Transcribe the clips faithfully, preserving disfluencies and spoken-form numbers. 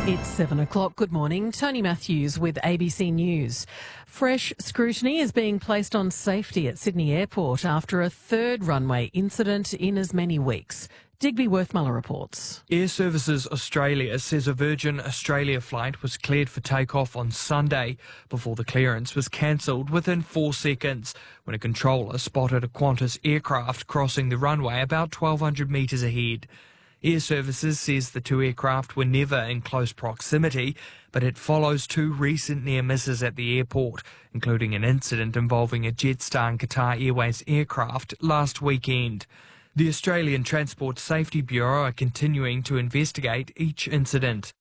It's seven o'clock. Good morning. Tony Matthews with A B C News. Fresh scrutiny is being placed on safety at Sydney Airport after a third runway incident in as many weeks. Digby Worthmuller reports. Air Services Australia says a Virgin Australia flight was cleared for takeoff on Sunday before the clearance was cancelled within four seconds when a controller spotted a Qantas aircraft crossing the runway about twelve hundred metres ahead. Air Services says the two aircraft were never in close proximity, but it follows two recent near misses at the airport, including an incident involving a Jetstar and Qatar Airways aircraft last weekend. The Australian Transport Safety Bureau are continuing to investigate each incident.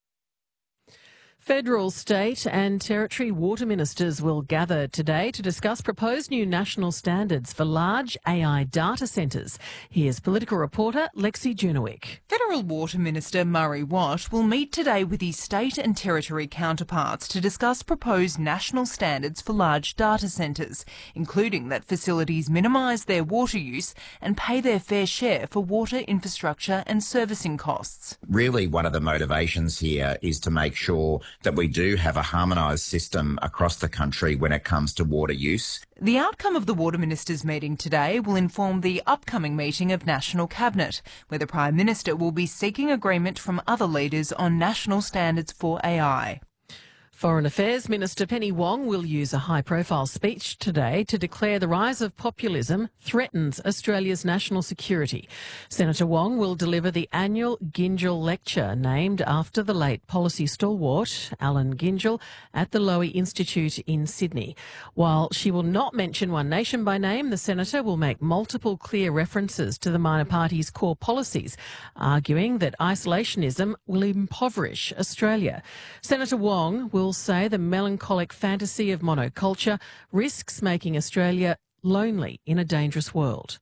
Federal, state and territory water ministers will gather today to discuss proposed new national standards for large A I data centres. Here's political reporter Lexi Junowick. Federal Water Minister Murray Watt will meet today with his state and territory counterparts to discuss proposed national standards for large data centres, including that facilities minimise their water use and pay their fair share for water infrastructure and servicing costs. Really, one of the motivations here is to make sure that we do have a harmonised system across the country when it comes to water use. The outcome of the Water Ministers' meeting today will inform the upcoming meeting of National Cabinet, where the Prime Minister will be seeking agreement from other leaders on national standards for A I. Foreign Affairs Minister Penny Wong will use a high-profile speech today to declare the rise of populism threatens Australia's national security. Senator Wong will deliver the annual Gyngell Lecture, named after the late policy stalwart Alan Gyngell, at the Lowy Institute in Sydney. While she will not mention One Nation by name, the senator will make multiple clear references to the minor party's core policies, arguing that isolationism will impoverish Australia. Senator Wong will say the melancholic fantasy of monoculture risks making Australia lonely in a dangerous world.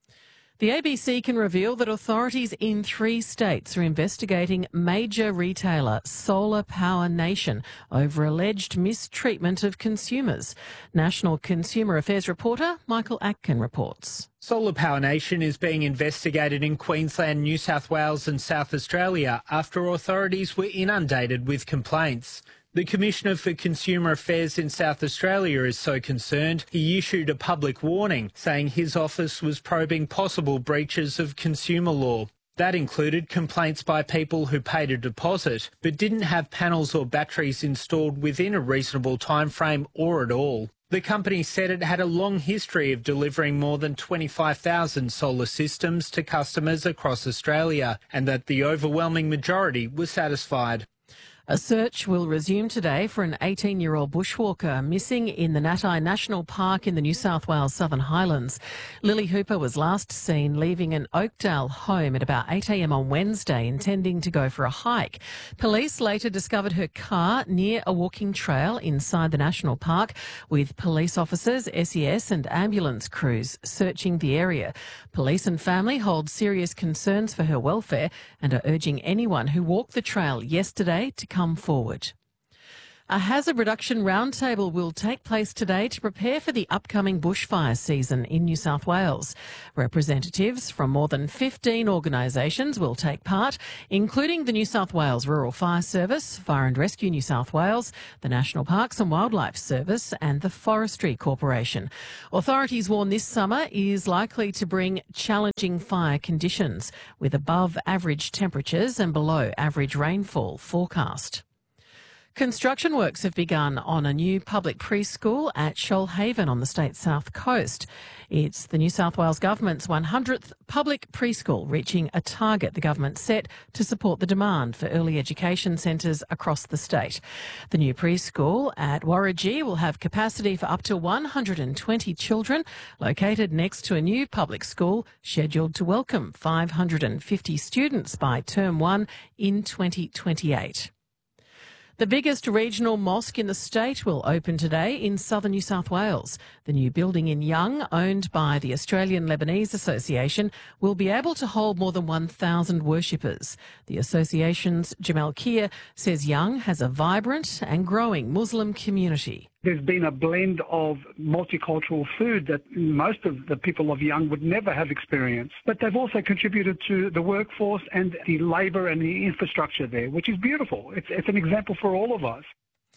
The A B C can reveal that authorities in three states are investigating major retailer Solar Power Nation over alleged mistreatment of consumers. National Consumer Affairs reporter Michael Atkin reports. Solar Power Nation is being investigated in Queensland, New South Wales and South Australia after authorities were inundated with complaints. The Commissioner for Consumer Affairs in South Australia is so concerned he issued a public warning saying his office was probing possible breaches of consumer law. That included complaints by people who paid a deposit but didn't have panels or batteries installed within a reasonable timeframe or at all. The company said it had a long history of delivering more than twenty-five thousand solar systems to customers across Australia and that the overwhelming majority were satisfied. A search will resume today for an eighteen-year-old bushwalker missing in the Natai National Park in the New South Wales Southern Highlands. Lily Hooper was last seen leaving an Oakdale home at about eight a m on Wednesday, intending to go for a hike. Police later discovered her car near a walking trail inside the national park, with police officers, S E S and ambulance crews searching the area. Police and family hold serious concerns for her welfare and are urging anyone who walked the trail yesterday to come forward. A hazard reduction roundtable will take place today to prepare for the upcoming bushfire season in New South Wales. Representatives from more than fifteen organisations will take part, including the New South Wales Rural Fire Service, Fire and Rescue New South Wales, the National Parks and Wildlife Service and the Forestry Corporation. Authorities warn this summer is likely to bring challenging fire conditions, with above average temperatures and below average rainfall forecast. Construction works have begun on a new public preschool at Shoalhaven on the state's south coast. It's the New South Wales Government's one hundredth public preschool, reaching a target the government set to support the demand for early education centres across the state. The new preschool at Warragee will have capacity for up to one hundred twenty children, located next to a new public school scheduled to welcome five hundred fifty students by term one in twenty twenty-eight. The biggest regional mosque in the state will open today in southern New South Wales. The new building in Young, owned by the Australian Lebanese Association, will be able to hold more than one thousand worshippers. The association's Jamal Kia says Young has a vibrant and growing Muslim community. There's been a blend of multicultural food that most of the people of Young would never have experienced. But they've also contributed to the workforce and the labour and the infrastructure there, which is beautiful. It's, it's an example for all of us.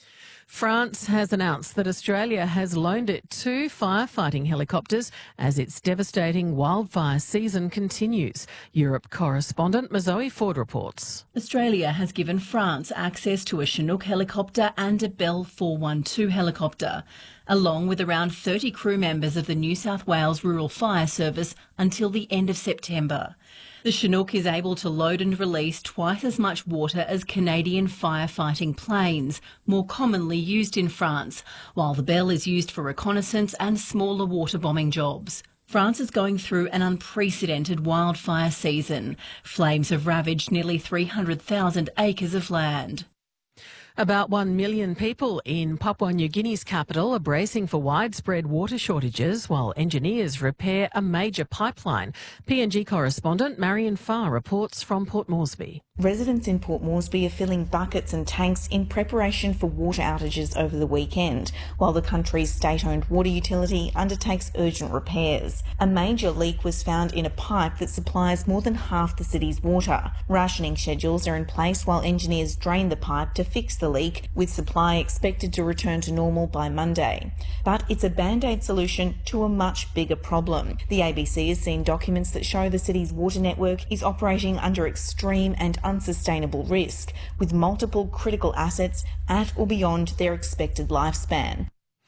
France has announced that Australia has loaned it two firefighting helicopters as its devastating wildfire season continues. Europe correspondent Mazoe Ford reports. Australia has given France access to a Chinook helicopter and a Bell four one two helicopter, along with around thirty crew members of the New South Wales Rural Fire Service until the end of September. The Chinook is able to load and release twice as much water as Canadian firefighting planes, more commonly used in France, while the Bell is used for reconnaissance and smaller water bombing jobs. France is going through an unprecedented wildfire season. Flames have ravaged nearly three hundred thousand acres of land. About one million people in Papua New Guinea's capital are bracing for widespread water shortages while engineers repair a major pipeline. P N G correspondent Marion Farr reports from Port Moresby. Residents in Port Moresby are filling buckets and tanks in preparation for water outages over the weekend, while the country's state-owned water utility undertakes urgent repairs. A major leak was found in a pipe that supplies more than half the city's water. Rationing schedules are in place while engineers drain the pipe to fix the leak, with supply expected to return to normal by Monday. But it's a band-aid solution to a much bigger problem. The A B C has seen documents that show the city's water network is operating under extreme and unsustainable risk, with multiple critical assets at or beyond their expected lifespan.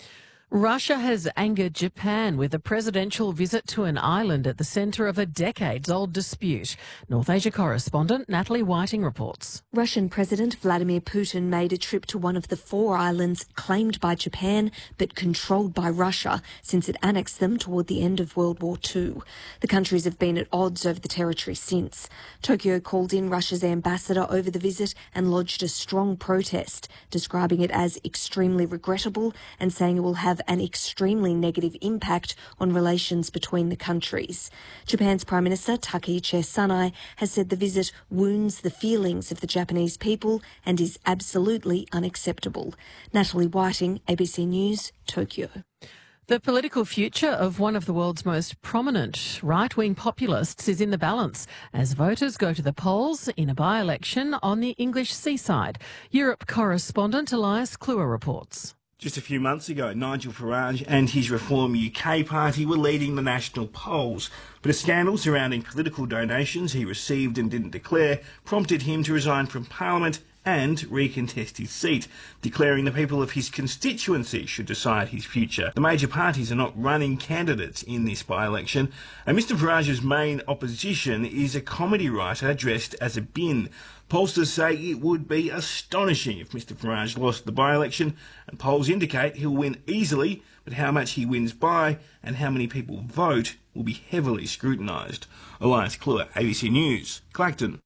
Russia has angered Japan with a presidential visit to an island at the centre of a decades-old dispute. North Asia correspondent Natalie Whiting reports. Russian President Vladimir Putin made a trip to one of the four islands claimed by Japan but controlled by Russia since it annexed them toward the end of World War Two. The countries have been at odds over the territory since. Tokyo called in Russia's ambassador over the visit and lodged a strong protest, describing it as extremely regrettable and saying it will have an extremely negative impact on relations between the countries. Japan's Prime Minister Takaichi Sanai has said the visit wounds the feelings of the Japanese people and is absolutely unacceptable. Natalie Whiting, A B C News, Tokyo. The political future of one of the world's most prominent right-wing populists is in the balance as voters go to the polls in a by-election on the English seaside. Europe correspondent Elias Kluwer reports. Just a few months ago, Nigel Farage and his Reform U K party were leading the national polls, but a scandal surrounding political donations he received and didn't declare prompted him to resign from Parliament and recontest his seat, declaring the people of his constituency should decide his future. The major parties are not running candidates in this by-election, and Mr Farage's main opposition is a comedy writer dressed as a bin. Pollsters say it would be astonishing if Mr Farage lost the by-election, and polls indicate he'll win easily, but how much he wins by and how many people vote will be heavily scrutinised. Elias Kluwer, A B C News, Clacton.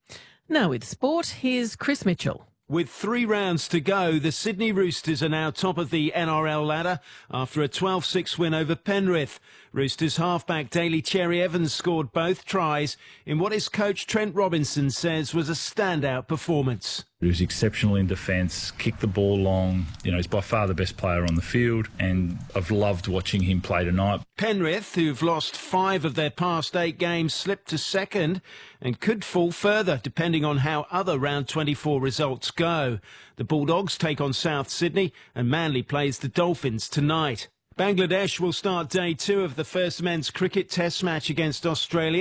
Now with sport, here's Chris Mitchell. With three rounds to go, the Sydney Roosters are now top of the N R L ladder after a twelve six win over Penrith. Roosters halfback Daly Cherry Evans scored both tries in what his coach Trent Robinson says was a standout performance. He was exceptional in defence, kicked the ball long. You know, he's by far the best player on the field, and I've loved watching him play tonight. Penrith, who've lost five of their past eight games, slipped to second and could fall further depending on how other round twenty-four results go. The Bulldogs take on South Sydney and Manly plays the Dolphins tonight. Bangladesh will start day two of the first men's cricket test match against Australia.